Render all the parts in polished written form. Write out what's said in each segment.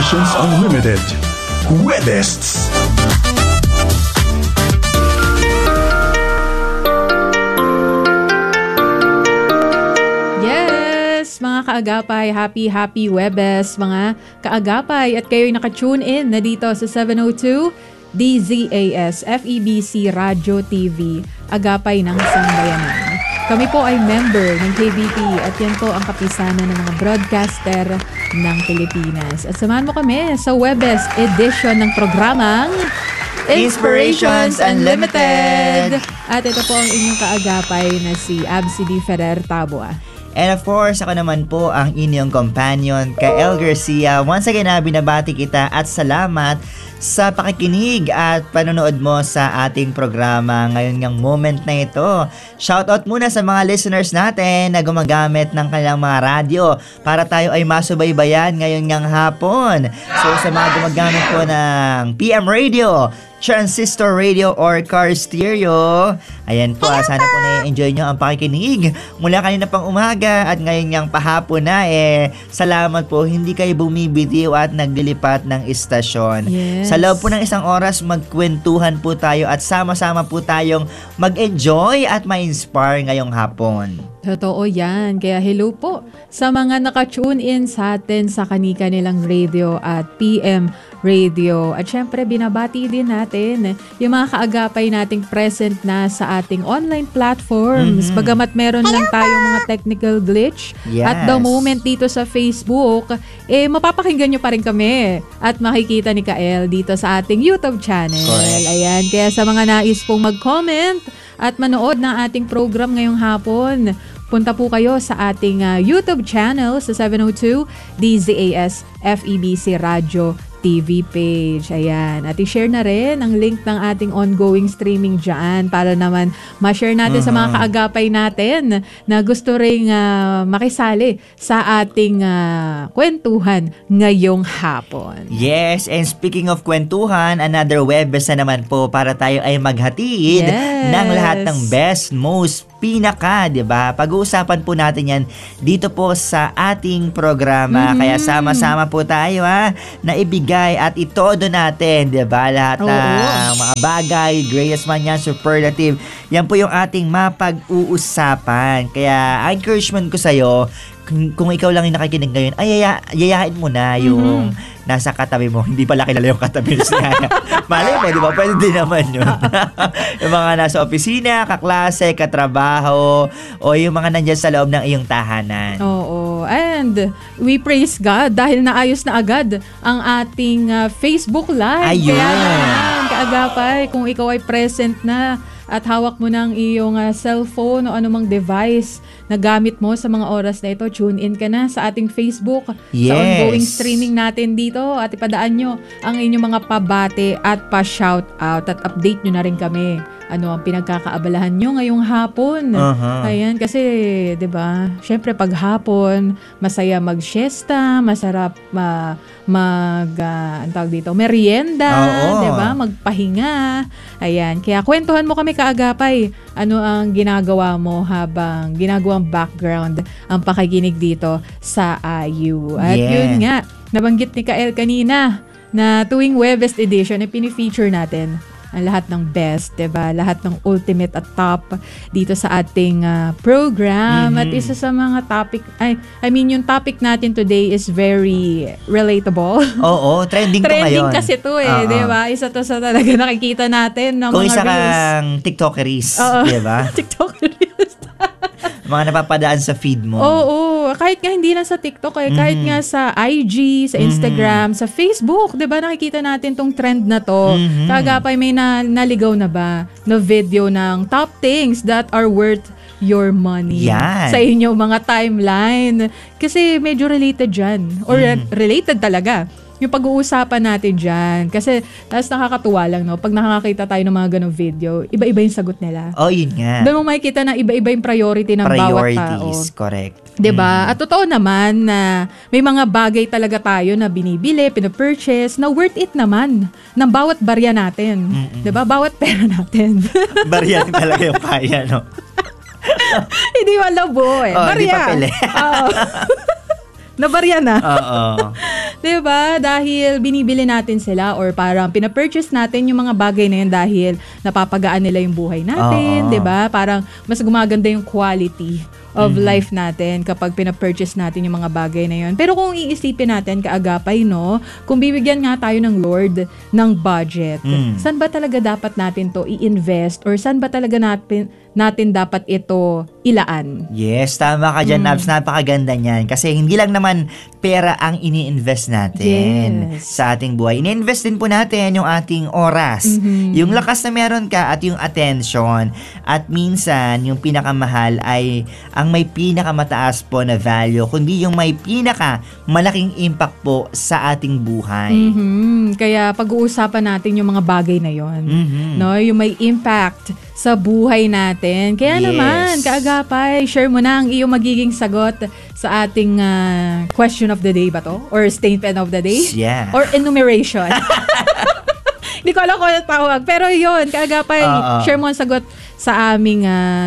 Inspirations Unlimited. Webests. Mga kaagapay, happy Webes, mga kaagapay, at kayo'y naka-tune in na dito sa 702 DZAS FEBC Radio TV, Agapay ng Sambayanan. Kami po ay member ng KBP at yan po ang kapisanan ng mga broadcaster ng Pilipinas. At samahan mo kami sa Webes edition ng programang Inspirations Unlimited. At ito po ang inyong kaagapay na si Absidy Ferrer Tabua. And of course, ako naman po ang inyong companion, Kael Garcia. Once again, binabati kita at salamat sa pakikinig at panonood mo sa ating programa ngayon ng moment na ito. Shoutout muna sa mga listeners natin na gumagamit ng kanilang mga radyo para tayo ay masubaybayan ngayon ng hapon. So sa mga gumagamit po ng PM Radio, transistor radio or car stereo, ayan po, sana po na-enjoy nyo ang pakikinig mula kanina pang umaga at ngayon niyang pahapon na salamat po, hindi kayo bumibitiw at naglilipat ng istasyon. Yes. Sa loob po ng isang oras, magkwentuhan po tayo at sama-sama po tayong mag-enjoy at ma-inspire ngayong hapon. Totoo yan. Kaya hello po sa mga naka-tune in sa atin sa kanika nilang radio at PM Radio. At syempre, binabati din natin yung mga kaagapay nating present na sa ating online platforms. Bagamat meron lang tayong mga technical glitch. Yes. At the moment dito sa Facebook, mapapakinggan nyo pa rin kami. At makikita ni Kael dito sa ating YouTube channel. Correct. Ayan. Kaya sa mga nais pong mag-comment at manood ng ating program ngayong hapon, punta po kayo sa ating YouTube channel sa 702 DZAS FEBC Radio TV page. Ayan. At i-share na rin ang link ng ating ongoing streaming dyan para naman ma-share natin sa mga kaagapay natin na gusto ring makisali sa ating kwentuhan ngayong hapon. Yes, and speaking of kwentuhan, another Webes na naman po para tayo ay maghatid ng lahat ng best, most pinaka, di ba? Pag-uusapan po natin yan dito po sa ating programa. Kaya sama-sama po tayo na ibigay at itodo natin, di ba? Lahat ng mga bagay, greatest man yan, superlative. Yan po yung ating mapag-uusapan. Kaya ang encouragement ko sa'yo, kung ikaw lang yung nakikinig ngayon, ay yayain mo na yung nasa katabi mo. Hindi pala kilala yung katabi niya. Malay mo, di ba? Pwede din naman yun. Yung mga nasa opisina, kaklase, katrabaho, o yung mga nandyan sa loob ng iyong tahanan. Oo. And we praise God dahil naayos na agad ang ating Facebook Live. Ayun. Kaya naman, kaagapay, kung ikaw ay present na at hawak mo ng iyong cellphone o anumang device na gamit mo sa mga oras na ito, tune in ka na sa ating Facebook, sa ongoing streaming natin dito at ipadaan nyo ang inyong mga pabate at pa-shout out at update nyo na rin kami. Ano ang pinagkakaabalahan nyo ngayong hapon. Ayan, kasi, di ba, syempre pag hapon, masaya mag-siesta, masarap ang tawag dito, merienda, di ba, magpahinga. Ayan, kaya kwentuhan mo kami kaagapay. Ano ang ginagawa mo habang ginagawang background ang pakikinig dito sa IU. At yun nga, nabanggit ni Kael kanina na tuwing Webest edition ay pinifeature natin ang lahat ng best, diba? Lahat ng ultimate at top dito sa ating program. At isa sa mga topic, yung topic natin today is very relatable. Oo, trending to ngayon. Trending kasi to diba? Isa to sa talaga nakikita natin ng kung mga isa reels. kang TikTokeries, diba? TikTokeries. Mga napapadaan sa feed mo. Oo, kahit nga hindi lang sa TikTok, kahit nga sa IG, sa Instagram, sa Facebook, 'di ba? Nakikita natin tong trend na to. Kagapay may naligaw na ba na video ng top things that are worth your money sa inyong mga timeline. Kasi medyo related dyan. Or related talaga yung pag-uusapan natin dyan. Kasi, tapos nakakatuwa lang, no? Pag nakakita tayo ng mga ganong video, iba-iba yung sagot nila. Oh, yun nga. Doon mo makikita na iba-iba yung priority ng bawat tao. Priorities, correct. Diba? At totoo naman na may mga bagay talaga tayo na binibili, pinapurchase, na worth it naman ng bawat barya natin. Diba? Bawat pera natin. Barya talaga yung kaya, no? Hindi malabo eh. Oh, barya. Hindi papel eh. Nabarya na. Oo. Diba? Dahil binibili natin sila or parang pinapurchase natin yung mga bagay na yun dahil napapagaan nila yung buhay natin. Diba? Parang mas gumaganda yung quality of life natin kapag pinapurchase natin yung mga bagay na yun. Pero kung iisipin natin, kaagapay, no? Kung bibigyan nga tayo ng Lord ng budget, saan ba talaga dapat natin to i-invest or saan ba talaga natin dapat ito ilaan? Yes, tama ka dyan, Nabs. Napakaganda niyan. Kasi hindi lang naman pera ang ini-invest natin sa ating buhay. Ini-invest din po natin yung ating oras, yung lakas na meron ka at yung attention. At minsan, yung pinakamahal ay ang may pinakamataas po na value, kundi yung may malaking impact po sa ating buhay. Kaya pag-uusapan natin yung mga bagay na yon, no? Yung may impact sa buhay natin. Kaya naman, kaagapay, share mo na ang iyong magiging sagot sa ating question of the day ba to? Or statement of the day? Yeah. Or enumeration? Hindi ko alam kung ano tawag. Pero yun, kaagapay, share mo ang sagot sa aming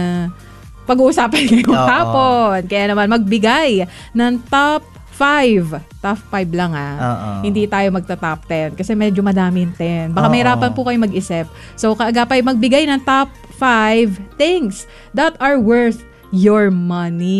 pag-uusapan ngayong hapon. Kaya naman, magbigay ng top 5. Top 5 lang Hindi tayo magta-top 10 kasi medyo madaming 10. Baka mahirapan po kayo mag-isip. So, kaagapay, magbigay ng top 5 things that are worth your money.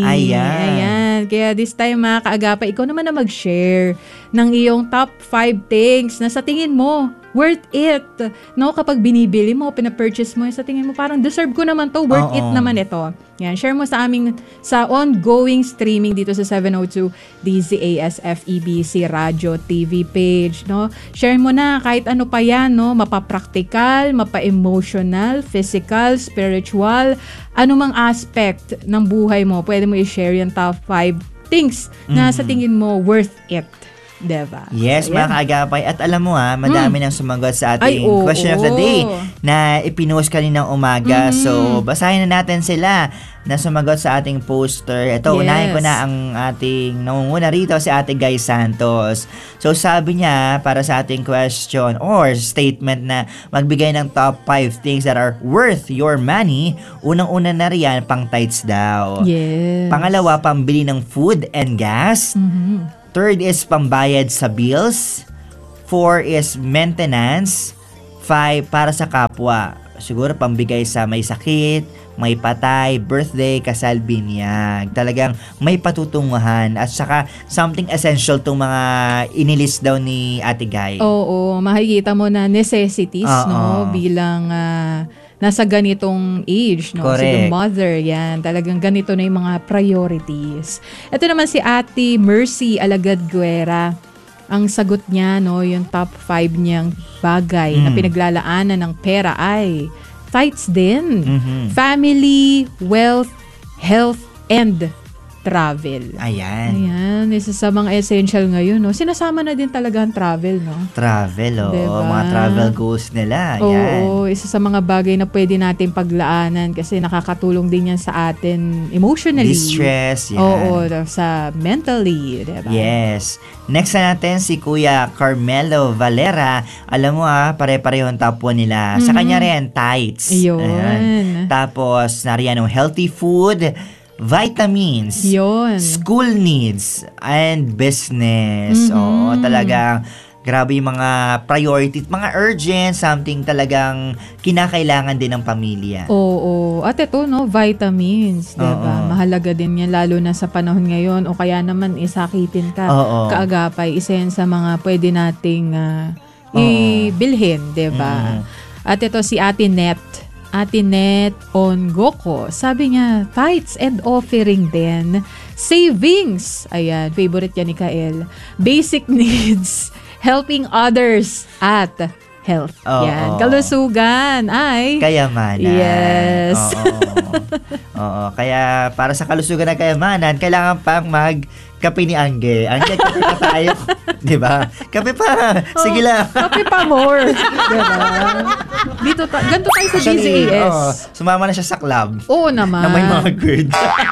Ayan. Kaya this time, kaagapay, ikaw naman na mag-share ng iyong top 5 things na sa tingin mo worth it. No, kapag binibili mo, pinapurchase mo, sa tingin mo parang deserve ko naman to, worth it naman ito. Yan, share mo sa aming sa ongoing streaming dito sa 702 DZAS FEBC Radio TV page, no? Share mo na kahit ano pa yan, no? Mapa-practical, mapa-emotional, physical, spiritual, anumang aspect ng buhay mo, pwede mo i-share yung top 5 things na sa tingin mo worth it. Diba? Yes, mga kaagapay. At alam mo madami nang sumagot sa ating question of the day na ipinost kaninang umaga. So, basahin na natin sila na sumagot sa ating poster. Ito, unahin ko na ang ating nangunguna rito, si Ate Guy Santos. So, sabi niya, para sa ating question or statement na magbigay ng top 5 things that are worth your money, unang-una na riyan, pang tithes daw. Yes. Pangalawa, pambili ng food and gas. Third is pambayad sa bills. 4 is maintenance. 5 para sa kapwa. Siguro pambigay sa may sakit, may patay, birthday, kasal, binyag. Talagang may patutunguhan at saka something essential tong mga inilist daw ni Ate Guy. Oo, makikita mo na necessities, no? Bilang nasa ganitong age, no? Correct. So, the mother, yan. Talagang ganito na yung mga priorities. Ito naman si Ate Mercy Alagad Guera. Ang sagot niya, no, yung top 5 niyang bagay na pinaglalaanan ng pera ay tithes din. Family, wealth, health, and travel. Ayan, isa sa mga essential ngayon, no? Sinasama na din talaga ang travel, no? Travel, diba? Mga travel goals nila. Ayan. Oo, isa sa mga bagay na pwede natin paglaanan kasi nakakatulong din yan sa atin emotionally. Distress, yan. Oo, sa mentally, diba? Yes. Next na natin si Kuya Carmelo Valera. Alam mo pare-pareho ang top 1 nila. Sa kanya rin, tithes. Yun. Ayan. Tapos, nariyan healthy food, vitamins, school needs, and business. Oo, talagang grabe yung mga priority, mga urgent, something talagang kinakailangan din ng pamilya. Oo. At ito, no, vitamins, diba? Mahalaga din yan, lalo na sa panahon ngayon. O kaya naman, isakitin ka. Kaagapay, isa yan sa mga pwede nating ibilhin, diba? At ito si Ate Net Ongoko. Sabi niya, tithes and offering din. Savings. Ayan, favorite yan ni Kael. Basic needs. Helping others at health. Yan. Kalusugan ay kayamanan. Yes. Oo. Kaya para sa kalusugan ng kayamanan, kailangan pang kape ni Angge. Angge, kape pa tayo. Diba? Kape pa. Sige lang. Kape pa more. Diba? Ganito tayo sa DZAS. Sumama na siya sa club. Oo naman. Na may mga gird.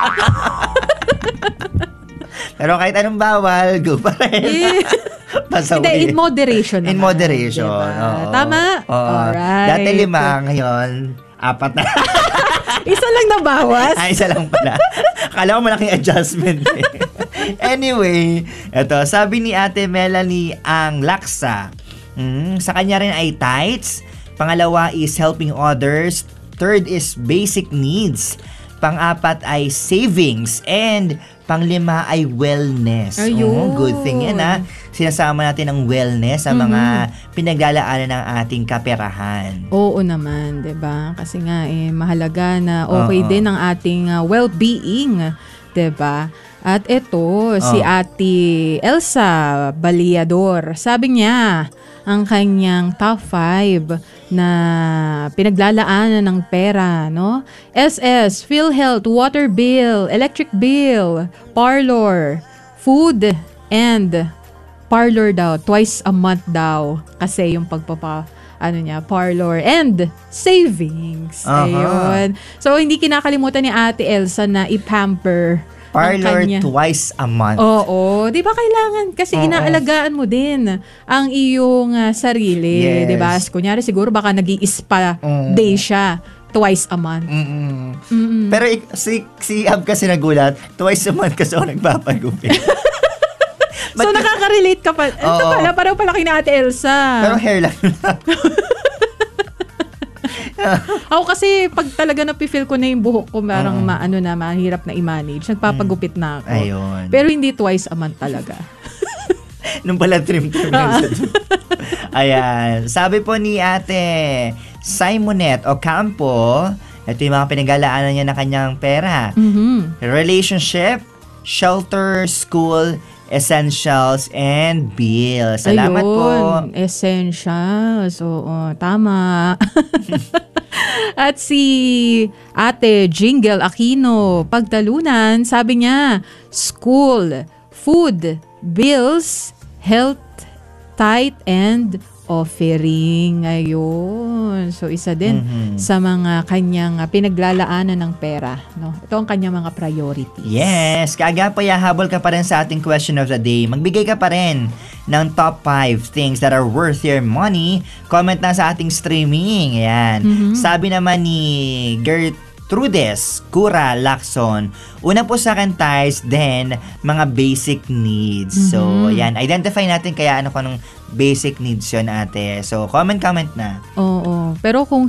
Pero kahit anong bawal, go pa rin. Hindi, in moderation naman. In moderation. Diba? Tama? Alright. Dati 5, ngayon 4 na. Isa lang na bawas? Isa lang pala. Akala ko malaking adjustment Anyway, eto, sabi ni Ate Melanie ang laksa. Sa kanya rin ay tights. Pangalawa is helping others. Third is basic needs. Pang-apat ay savings. And panglima ay wellness. Ayun. Good thing yan ha. Sinasama natin ang wellness sa mga pinaglalaanan ng ating kaperahan. Oo naman, 'di ba? Kasi nga mahalaga na okay din ang ating well-being, 'di ba? At ito si Ate Elsa Baliador. Sabi niya, ang kanyang top 5 na pinaglalaanan ng pera, no? SS, PhilHealth, water bill, electric bill, parlor, food, and parlor daw, twice a month daw. Kasi yung parlor and savings. Ayun. So, hindi kinakalimutan ni Ate Elsa na i-pamper Parlor twice a month. Oo. Di ba kailangan? Kasi inaalagaan mo din ang iyong sarili. Yes. Di ba? Kunyari siguro baka nag-i-spa day siya twice a month. Pero si Ab kasi nagulat, twice a month kasi ako nagpapagupit. So nakaka-relate ka pa. Ito pala, pareho pala kay na Ate Elsa. Pero hair lang. Ako kasi pag talaga napifeel ko na yung buhok ko, parang mahirap na i-manage. Nagpapagupit na ako. Ayun. Pero hindi twice a month talaga. Nung pala trim lang sa Ayan. Sabi po ni Ate Simonette Ocampo, ito yung mga pinag-alaanan niya na kanyang pera. Relationship, shelter, school, essentials, and bills. Salamat po. Essentials. Oo, tama. At si Ate Jingle Aquino, pagtalunan, sabi niya, school, food, bills, health, tithe, and offering. Ayun. So, isa din sa mga kanyang pinaglalaanan ng pera. No? Ito ang kanyang mga priorities. Yes. Kaagapay, habol ka pa rin sa ating question of the day. Magbigay ka pa rin ng top 5 things that are worth your money. Comment na sa ating streaming. Ayan. Sabi naman ni Gertrudes Cura Lacson, una po sa akin ties, then mga basic needs. So, ayan. Identify natin kaya ano kung anong basic needs yun, ate. So, comment na. Oo. Pero kung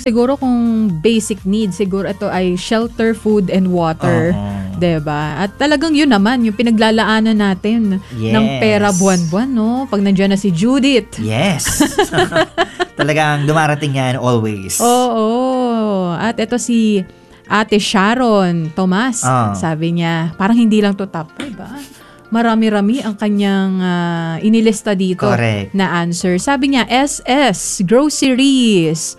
basic needs, siguro ito ay shelter, food, and water. Diba? At talagang yun naman, yung pinaglalaanan natin ng pera buwan-buwan, no? Pag nandiyan na si Judith. Yes. Talagang dumarating yan always. Oo. At ito si Ate Sharon Tomas. Sabi niya, parang hindi lang to top 5, marami-rami ang kanyang inilista dito. Correct. Na answer. Sabi niya, SS, groceries,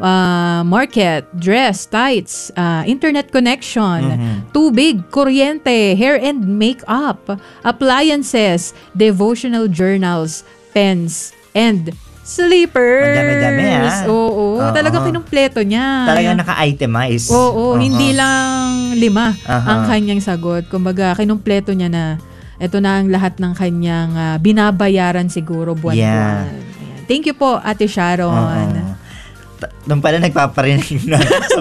market, dress, tights, internet connection, tubig, kuryente, hair and makeup, appliances, devotional journals, pens, and sleepers. Madami-dami, ha? Oo. Talagang kinumpleto niya. Talagang naka-itemize. Oo. Hindi lang 5 ang kanyang sagot. Kumbaga, kinumpleto niya na ito na ang lahat ng kanyang binabayaran siguro buwan-buwan. Ayan. Thank you po, Ate Sharon. Doon pala nagpaparinig na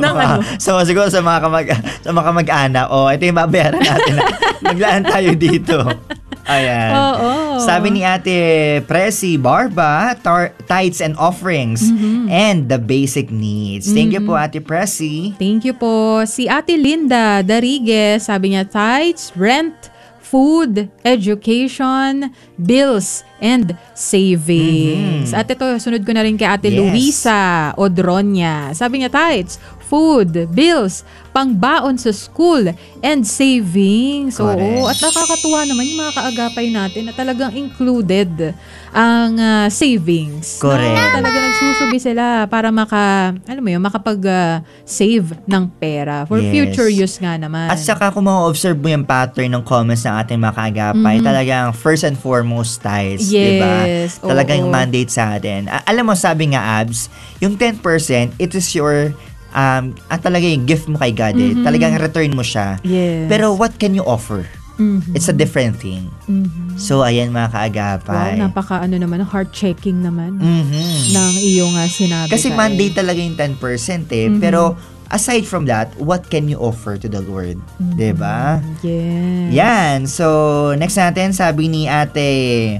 siguro sa mga kamag-anak. Ito yung babayaran natin. Maglaan tayo dito. Ayan. Sabi ni Ate Presi Barba, tithes and offerings and the basic needs. Thank you po, Ate Presi. Thank you po. Si Ate Linda Darigues, sabi niya, tithes, rent, food, education, bills, and savings. At ito, sunod ko na rin kay Ate Luisa Odronia. Sabi niya, tithes, food, bills, pangbaon sa school, and savings. Oo. At nakakatuwa naman yung mga kaagapay natin na talagang included ang savings. Correct. Na talaga nagsusubi sila para makapag-save ng pera for future use nga naman. At saka kung ma-observe mo yung pattern ng comments ng ating mga kaagapay, talagang first and foremost ties. Yes. Diba? Talagang yung mandate sa atin. Alam mo, sabi nga, Abs, yung 10%, it is your talaga yung gift mo kay God. Talagang return mo siya. Yes. Pero what can you offer? It's a different thing. So, ayan mga kaagapay. Wow, heart-checking naman ng iyong sinabi. Kasi mandate talaga yung 10% Pero aside from that, what can you offer to the Lord? Diba? Yes. Yan. So, next natin, sabi ni ate,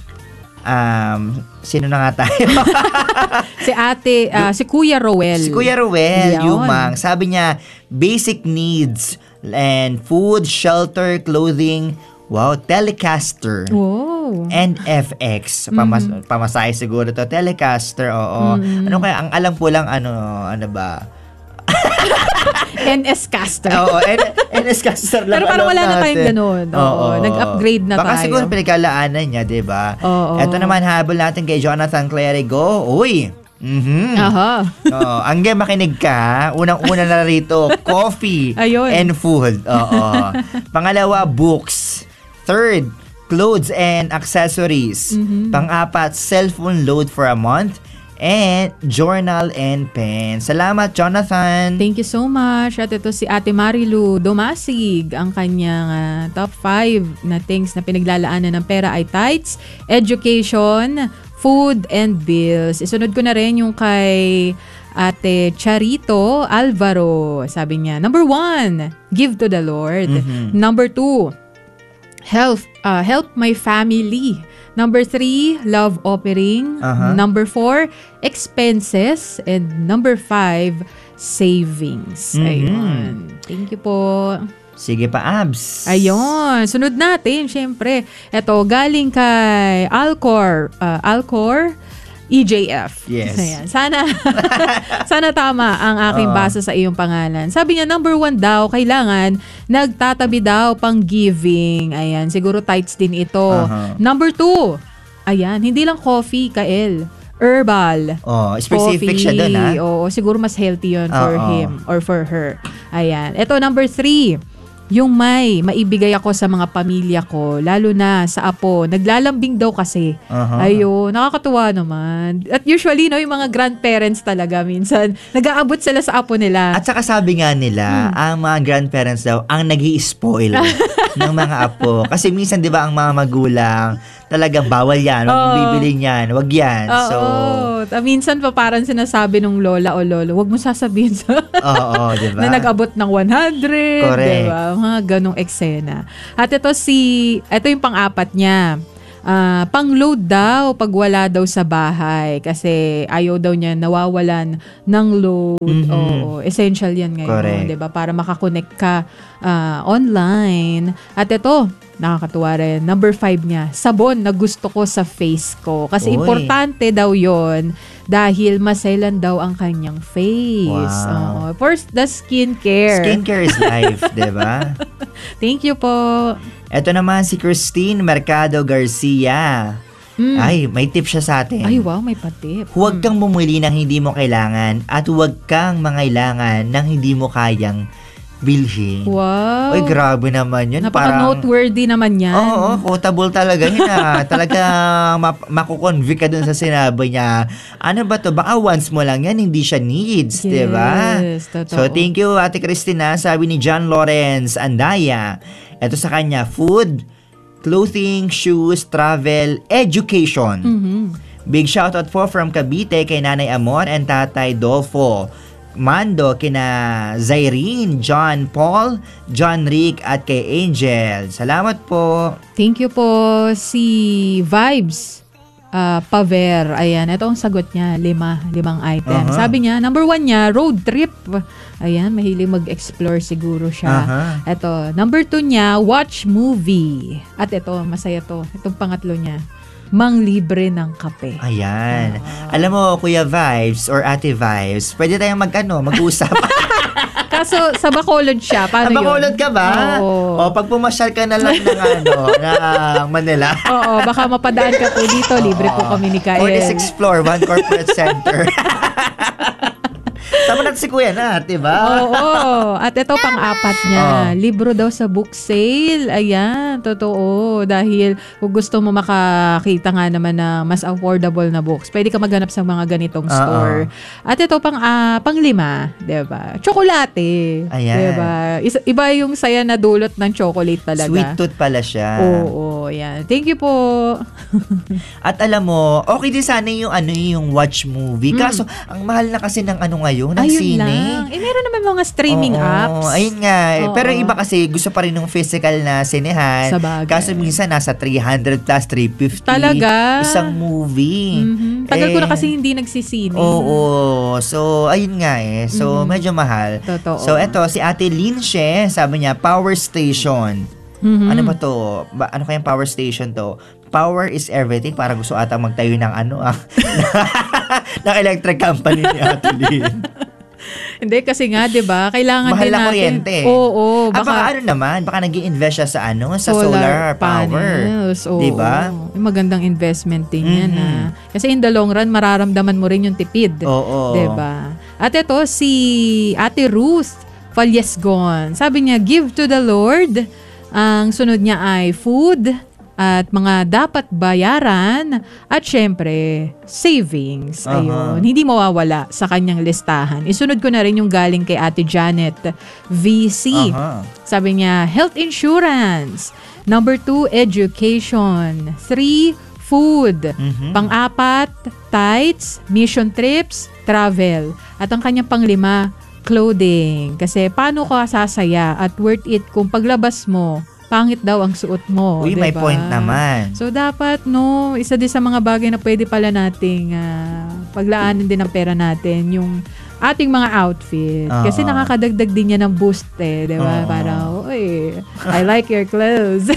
sino na nga tayo? Si Kuya Roel. Si Kuya Roel, Yan. Yumang. Sabi niya, basic needs and food, shelter, clothing, Telecaster. Wow. And FX. Pamasahe siguro to. Telecaster, oo. Ano kaya? Ang alam ko lang, ano ba? NS Caster. Oo, NS Caster lang. Pero parang alam wala na natin. tayong ganun. Oo. Nag-upgrade na Baka tayo. siguro pinagkalaanan niya, diba? Oo. Ito naman, habol natin kay Jonathan Clerigo. Uy! Aha. Angge, makinig ka. Unang-una na rito, coffee Ayun. and food. Oo. Pangalawa, books. Third, clothes and accessories. Pang-apat, cellphone load for a month. And journal and pen. Salamat, Jonathan. Thank you so much. At ito si Ate Marilu Domasig. Ang kanyang top 5 na things na pinaglalaanan ng pera ay tithes, education, food, and bills. Isunod ko na rin yung kay Ate Charito Alvaro. Sabi niya, number 1, give to the Lord. Number 2, help my family. Number 3, love offering. Number 4, expenses. And number 5, savings. Ayun. Thank you po. Sige pa, Abs. Ayun. Sunod natin, syempre. Ito, galing kay Alcor EJF. Yes. Ayan. Sana tama ang aking basa sa iyong pangalan. Sabi niya, number 1 daw, kailangan nagtatabi daw pang giving. Ayan, siguro tithes din ito. Number 2, ayan, hindi lang coffee, Kael. Herbal. Specific coffee. siya doon, ha? Oo, siguro mas healthy yun for him or for her. Ayan. Ito, number 3. Yung maibigay ako sa mga pamilya ko, lalo na sa apo. Naglalambing daw kasi. Ayun, nakakatuwa naman. At usually, yung mga grandparents talaga, minsan, nag-aabot sila sa apo nila. At saka sabi nga nila, ang mga grandparents daw, ang nag-i-spoil ng mga apo. Kasi minsan, di ba, ang mga magulang, talagang bawal yan, huwag mong bibili niyan, huwag yan. Minsan pa parang sinasabi nung lola o lolo, huwag mo sasabihin sa diba? na nag-abot ng 100. Correct. Diba? Mga ganong eksena. At ito yung pang-apat niya. Pang-load daw pag wala daw sa bahay kasi ayaw daw niya nawawalan ng load. Oo, essential yan ngayon, 'di ba? Para makakonect ka online. At ito, nakakatuwa rin. Number 5 niya, sabon na gusto ko sa face ko. Kasi importante daw yon dahil maselan daw ang kanyang face. Wow. For the skincare. Skincare is life, diba? Thank you po. Ito naman si Christine Mercado Garcia. Ay, may tip siya sa atin. Ay, wow, may patip. Huwag kang bumili ng hindi mo kailangan at huwag kang mangailangan ng hindi mo kayang bilhin. Wow. Ay, grabe naman yun. Napaka-noteworthy naman yan. Oo, quotable talaga yun. Talagang makukonvict ka dun sa sinabi niya. Ano ba to? Baka once mo lang yan, hindi siya needs, yes, diba? Totoo. So, thank you, Ate Christina. Sabi ni John Lawrence Andaya. Ito sa kanya, food, clothing, shoes, travel, education. Big shoutout po from Cavite kay Nanay Amor and Tatay Dolfo. Mando kina Zairine, John Paul, John Rick at kay Angel. Salamat po. Thank you po. Si Vibes Paver. Ayan, ito ang sagot niya. 5 item. Sabi niya, number 1 niya, road trip. Ayan, mahilig mag-explore siguro siya. Ito, number 2 niya, watch movie. At ito, masaya to. Itong pangatlo niya, manglibre ng kape. Ayan. Alam mo, Kuya Vibes or Ate Vibes, pwede tayong mag-usap. Kaso, sa Bacolod siya. Paano yun? Bacolod ka ba? Oo. O, pag pumasyal ka na lang ng Manila. Oo, baka mapadaan ka po dito. Libre po kami ni Kael. 46th floor, One Corporate Center. Sama natin si Kuya Nat, diba? Oo. At ito pang-apat niya. Libro daw sa book sale. Ayan, totoo. Dahil kung gusto mo makakita nga naman na mas affordable na books, pwede ka maghanap sa mga ganitong store. At ito pang-lima, diba? Tsokolate. Ayan. Diba? Iba yung saya na dulot ng chocolate talaga. Sweet tooth pala siya. Oo, yan. Thank you po. At alam mo, okay din sana yung watch movie. Kaso, ang mahal na kasi ng ngayon, ng Ayun sine. lang. Meron naman mga streaming apps. Ayun nga. Oo. Pero iba kasi gusto pa rin ng physical na sinehan. Sabagay. Kaso minsan nasa 300 plus 350. Talaga? Isang movie. Tagal ko na kasi hindi nagsisine. Oo. So, ayun nga So, medyo mahal. Totoo. So, eto, si Ate Linshe, sabi niya, power station. Ano ba to? Ano kayang power station to? Power is everything. Para gusto ata magtayo ng ng electric company ni Ate Lin. Hindi, kasi nga, di ba, kailangan Mahal din na natin. kuryente. Oo. Baka ano naman, baka nag-i-invest siya sa sa solar power. panels. Oo. Di ba? Magandang investment din yan. Kasi in the long run, mararamdaman mo rin yung tipid. Oo. Di ba? At ito, si Ate Ruth Falyesgon. Sabi niya, give to the Lord. Ang sunod niya ay food at mga dapat bayaran at syempre, savings. Ayun. Hindi mawawala sa kanyang listahan. Isunod ko na rin yung galing kay Ate Janet VC. Sabi niya, health insurance. Number 2, education. 3, food. Pang-4, tithes, mission trips, travel. At ang kanyang pang-5, clothing. Kasi paano ka sasaya at worth it kung paglabas mo, pangit daw ang suot mo. Uy, diba? may point naman. So, dapat, isa din sa mga bagay na pwede pala nating paglaanan din ng pera natin, yung ating mga outfit. Kasi nakakadagdag din yan ng boost diba? Para, I like your clothes.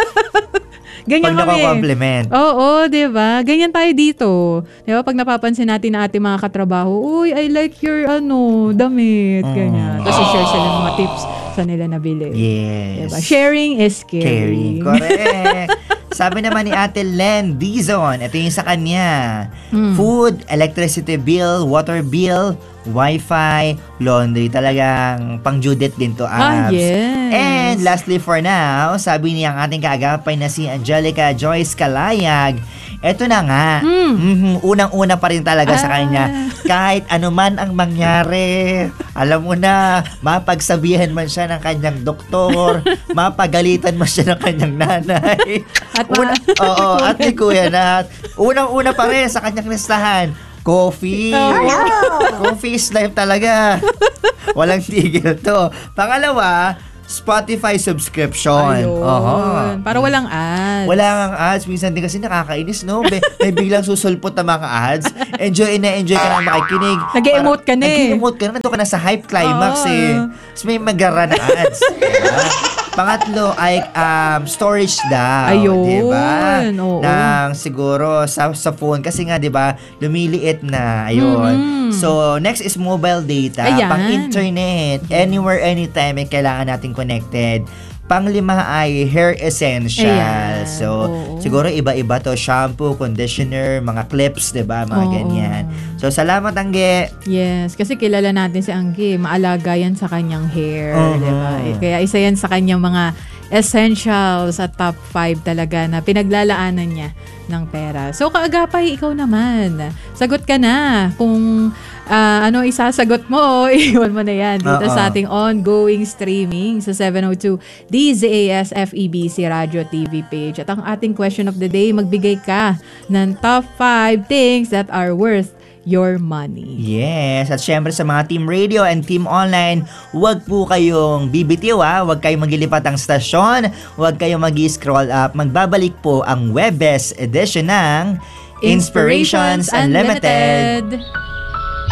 Ganyan pag kami. naka-compliment. Oo, diba? Ganyan tayo dito. Diba? Pag napapansin natin na ating mga katrabaho, I like your damit. Ganyan. Tapos i-share sila ng mga tips sa nila nabili. Yes. Diba? Sharing is caring. Correct. Sabi naman ni Ate Len Dizon, ito yung sa kanya. Food, electricity bill, water bill, Wi-Fi, laundry. Talagang pang-Judith din to, abs. Yes. And lastly for now, sabi niya ang ating kaagapay na si Angelica Joyce Kalayag, eto na nga, unang-una pa rin talaga sa kanya. Kahit anuman ang mangyari, alam mo na, mapagsabihan man siya ng kanyang doktor, mapagalitan man siya ng kanyang nanay. At at ni Kuya Nat. Unang-una pa rin sa kanyang listahan, coffee. Coffee is life talaga. Walang tigil to. Pangalawa, Spotify subscription. Ayun. Para walang ads. Wala kang ads. Minsan din kasi nakakainis, no? May biglang susulpot na mga ads. Enjoy na makikinig. Nag-emote ka na Nag-emote ka na. Nandun ka na sa hype climax Tapos may magara na ads. Pangatlo ay storage daw. Ayun. Diba? Oo. Nang siguro sa phone. Kasi nga, diba, lumiliit na. Ayun. So, next is mobile data. Ayan. Pang-internet. Anywhere, anytime, kailangan natin connected. Pang-5 ay hair essentials. Ayan. So, Oo. siguro iba-iba to. Shampoo, conditioner, mga clips, diba? Mga ganyan. So, salamat, Angge. Yes, kasi kilala natin si Angge. Maalaga yan sa kanyang hair. Diba? Kaya isa yan sa kanyang mga essentials at top 5 talaga na pinaglalaanan niya ng pera. So, kaagapay, ikaw naman. Sagot ka na. Kung ano isasagot mo, iwan mo na yan dito sa ating ongoing streaming sa 702 DZAS FEBC Radio TV page. At ang ating question of the day, magbigay ka ng top 5 things that are worth your money. Yes, at syempre sa mga Team Radio and Team Online, huwag po kayong bibitiw huwag kayong maglilipat ang stasyon, huwag kayong mag-scroll up, magbabalik po ang Webes edition ng Inspirations Unlimited.